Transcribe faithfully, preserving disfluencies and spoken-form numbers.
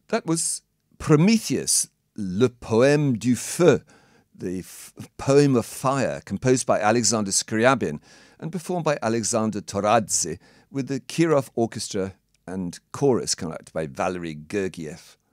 That was Prometheus, Le Poème du Feu, the f- poem of fire, composed by Alexander Scriabin and performed by Alexander Toradze with the Kirov Orchestra and chorus conducted by Valery Gergiev.